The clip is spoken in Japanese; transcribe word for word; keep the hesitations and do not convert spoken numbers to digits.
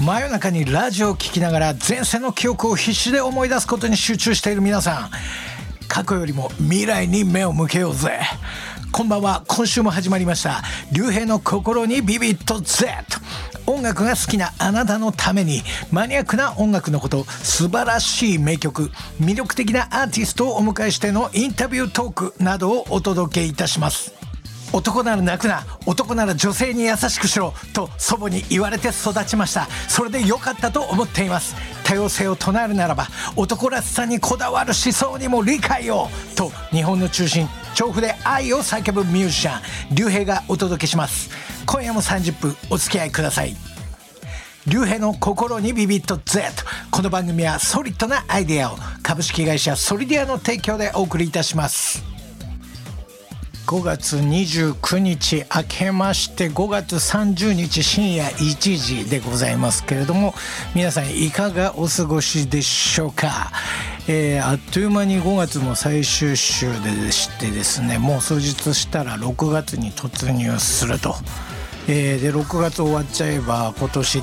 真夜中にラジオを聞きながら前世の記憶を必死で思い出すことに集中している皆さん、過去よりも未来に目を向けようぜ。こんばんは。今週も始まりました竜兵の心にビビッと Z。 音楽が好きなあなたのためにマニアックな音楽のこと、素晴らしい名曲、魅力的なアーティストをお迎えしてのインタビュートークなどをお届けいたします。男なら泣くな、男なら女性に優しくしろと祖母に言われて育ちました。それで良かったと思っています。多様性を唱えるならば男らしさにこだわる思想にも理解をと、日本の中心調布で愛を叫ぶミュージシャン竜兵がお届けします。今夜もさんじゅっぷんお付き合いください。竜兵の心にビビッと Z。 この番組はソリッドなアイデアを株式会社ソリディアの提供でお送りいたします。ごがつにじゅうくにち明けましてごがつさんじゅうにち深夜いちじでございますけれども、皆さんいかがお過ごしでしょうか。えー、あっという間にごがつも最終週でしてですね、もう数日したらろくがつに突入すると、えー、でろくがつ終わっちゃえば今年